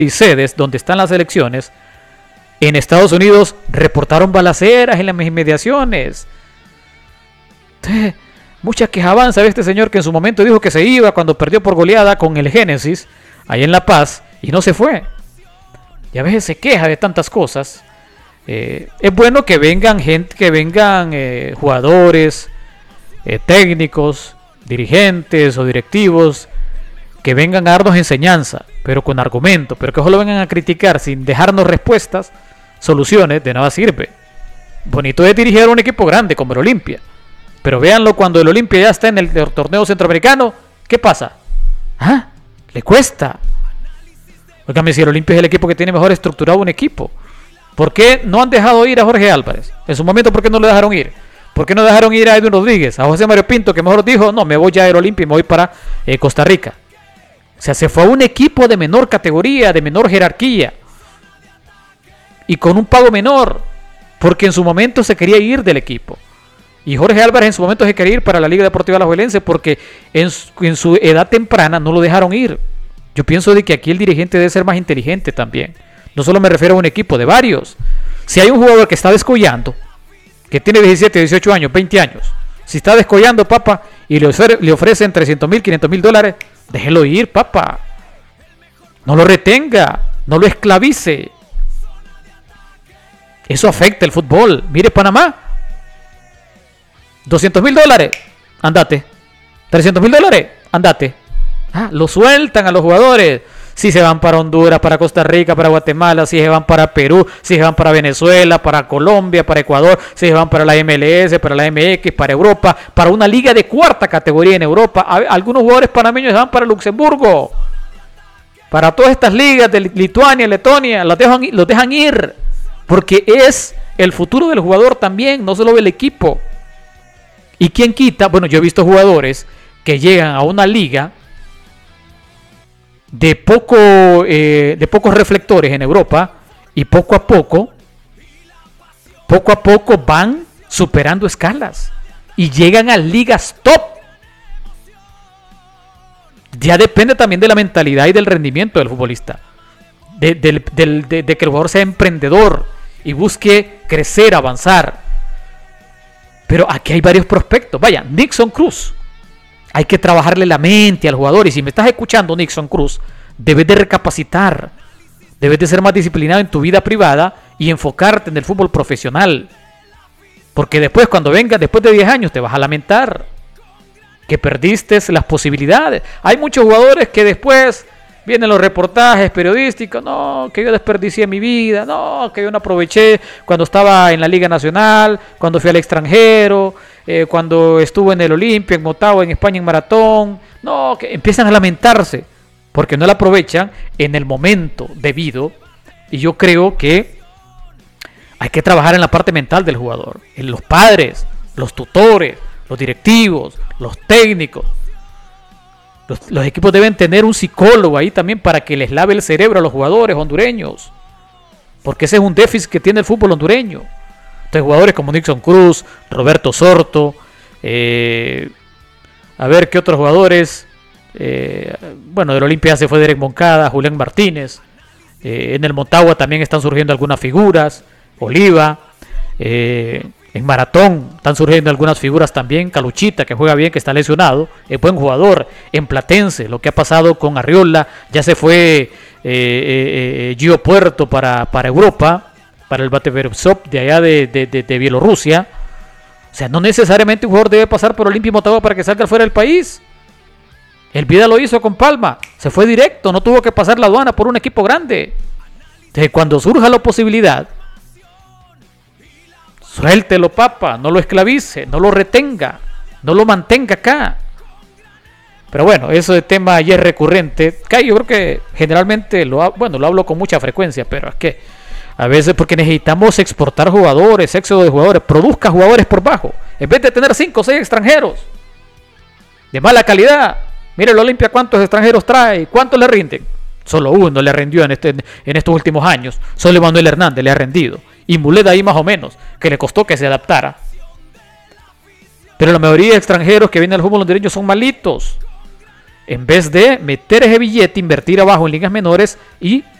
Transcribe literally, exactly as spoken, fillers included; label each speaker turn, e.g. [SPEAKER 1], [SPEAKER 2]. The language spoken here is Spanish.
[SPEAKER 1] y sedes donde están las elecciones, en Estados Unidos reportaron balaceras en las inmediaciones. Entonces, muchas quejaban, ¿sabe este señor que en su momento dijo que se iba cuando perdió por goleada con el Génesis, ahí en La Paz, y no se fue? Y a veces se queja de tantas cosas. Eh, es bueno que vengan gente, que vengan eh, jugadores, eh, técnicos, dirigentes o directivos, que vengan a darnos enseñanza, pero con argumento, pero que solo vengan a criticar sin dejarnos respuestas, soluciones, de nada sirve. Bonito es dirigir a un equipo grande como el Olimpia, pero véanlo cuando el Olimpia ya está en el torneo centroamericano, ¿qué pasa? ¿Ah? Le cuesta. Óigame, si el Olimpia es el equipo que tiene mejor estructurado un equipo, ¿por qué no han dejado ir a Jorge Álvarez? En su momento, ¿por qué no lo dejaron ir? ¿Por qué no dejaron ir a Edwin Rodríguez, a José Mario Pinto, que mejor dijo, no, me voy ya del Olimpia y me voy para eh, Costa Rica? O sea, se fue a un equipo de menor categoría, de menor jerarquía y con un pago menor, porque en su momento se quería ir del equipo. Y Jorge Álvarez en su momento se quería ir para la Liga Deportiva Alajuelense porque en su, en su edad temprana no lo dejaron ir. Yo pienso de que aquí el dirigente debe ser más inteligente también. No solo me refiero a un equipo, de varios. Si hay un jugador que está descollando, que tiene diecisiete, dieciocho años, veinte años, si está descollando, papá, y le, ofre, le ofrecen trescientos mil, quinientos mil dólares, déjelo ir, papá. No lo retenga, no lo esclavice. Eso afecta el fútbol. Mire Panamá, doscientos mil dólares, andate. trescientos mil dólares, andate. Ah, lo sueltan a los jugadores. Si se van para Honduras, para Costa Rica, para Guatemala, si se van para Perú, si se van para Venezuela, para Colombia, para Ecuador, si se van para la M L S, para la M X, para Europa, para una liga de cuarta categoría en Europa. Algunos jugadores panameños se van para Luxemburgo, para todas estas ligas de Lituania, Letonia, los dejan, los dejan ir, porque es el futuro del jugador también, no solo del equipo. ¿Y quién quita? Bueno, yo he visto jugadores que llegan a una liga de poco eh, de pocos reflectores en Europa y poco a poco poco a poco van superando escalas y llegan a ligas top. Ya depende también de la mentalidad y del rendimiento del futbolista, de, de, de, de, de que el jugador sea emprendedor y busque crecer, avanzar. Pero aquí hay varios prospectos. Vaya, Nixon Cruz, hay que trabajarle la mente al jugador. Y si me estás escuchando, Nixon Cruz, debes de recapacitar. Debes de ser más disciplinado en tu vida privada y enfocarte en el fútbol profesional. Porque después, cuando vengas, después de diez años, te vas a lamentar que perdiste las posibilidades. Hay muchos jugadores que después vienen los reportajes periodísticos. No, que yo desperdicié mi vida. No, que yo no aproveché cuando estaba en la Liga Nacional, cuando fui al extranjero, eh, cuando estuve en el Olimpia, en Motagua, en España, en maratón. No, que empiezan a lamentarse porque no la aprovechan en el momento debido. Y yo creo que hay que trabajar en la parte mental del jugador, en los padres, los tutores, los directivos, los técnicos. Los, los equipos deben tener un psicólogo ahí también para que les lave el cerebro a los jugadores hondureños, porque ese es un déficit que tiene el fútbol hondureño. Entonces, jugadores como Nixon Cruz, Roberto Sorto, eh, a ver qué otros jugadores, eh, bueno, del Olimpia se fue Derek Moncada, Julián Martínez, eh, en el Motagua también están surgiendo algunas figuras, Oliva, eh, en maratón están surgiendo algunas figuras también, Caluchita, que juega bien, que está lesionado, es buen jugador. En Platense, lo que ha pasado con Arriola, ya se fue eh, eh, Gio Puerto para, para Europa, para el Bateversop de allá de, de, de, de Bielorrusia. O sea, no necesariamente un jugador debe pasar por Olimpia y Motagua para que salga fuera del país. El Vida lo hizo con Palma, se fue directo, no tuvo que pasar la aduana por un equipo grande. Entonces, cuando surja la posibilidad, suéltelo, papá, no lo esclavice, no lo retenga, no lo mantenga acá. Pero bueno, eso de tema ya es recurrente. Yo creo que generalmente lo, bueno, lo hablo con mucha frecuencia, pero es que a veces porque necesitamos exportar jugadores, éxodo de jugadores, produzca jugadores por bajo, en vez de tener cinco o seis extranjeros de mala calidad. Mire el Olimpia cuántos extranjeros trae, cuántos le rinden. Solo uno le rendió en, este, en estos últimos años, solo Manuel Hernández le ha rendido. Y Muleda ahí más o menos, que le costó que se adaptara. Pero la mayoría de extranjeros que vienen al fútbol hondureño son malitos. En vez de meter ese billete, invertir abajo en ligas menores y